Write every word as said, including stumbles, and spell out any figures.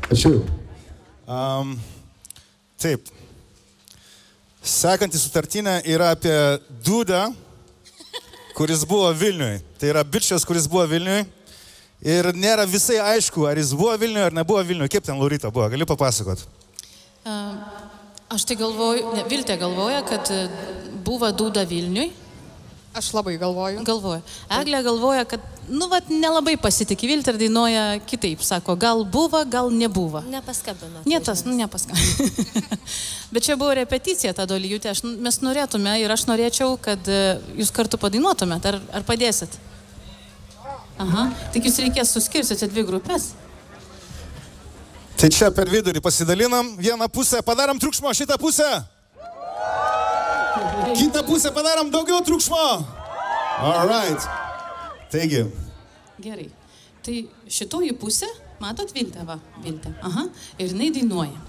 Ačiū. Um, taip. Sekanti sutartinė yra apie Dūdą, kuris buvo Vilniui. Tai yra bičias, kuris buvo Vilniui. Ir nėra visai aišku, ar jis buvo Vilniui, ar nebuvo Vilniui. Kaip ten Laurita buvo? Gali papasakot? Uh, aš tai galvoju, ne, Viltė galvoja, kad buvo Dūda Vilniui. Aš labai galvoju. Galvoju. Eglė galvoja, kad, nu, vat, nelabai pasitikė Viltė ir dainuoja kitaip. Sako, gal buvo, gal nebuvo. Nepaskabino. Nietas, nu, nepaskabino. Bet čia buvo repeticija, ta Dolijutė. Aš, mes norėtume ir aš norėčiau, kad jūs kartu padainuotumėt. Ar, ar padėsit? Aha. Tik jūs reikės suskirsite dvi grupės. Tai čia per vidurį pasidalinam. Vieną pusę padarom triukšmo, šitą pusę. Kitą pusę padarom daugiau triukšmo. All right. Taigi. Gerai. Tai šitoji pusė, matot Viltę, va, Viltę. Aha. Ir jinai dainuoja.